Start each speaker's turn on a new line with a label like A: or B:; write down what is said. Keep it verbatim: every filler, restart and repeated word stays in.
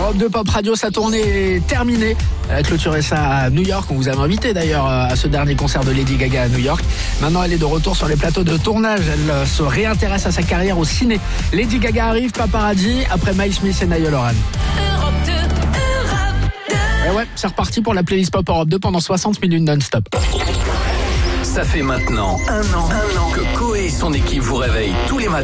A: Europe deux Pop Radio, sa tournée est terminée. Elle a clôturé ça à New York. On vous avait invité d'ailleurs à ce dernier concert de Lady Gaga à New York. Maintenant, elle est de retour sur les plateaux de tournage. Elle se réintéresse à sa carrière au ciné. Lady Gaga arrive, Paparazzi, après Miles Smith et Niall Horan.
B: Europe deux, Europe deux.
A: Et ouais, c'est reparti pour la playlist Pop Europe deux pendant soixante minutes non-stop.
C: Ça fait maintenant un an, un an que Coé et son équipe vous réveillent tous les matins.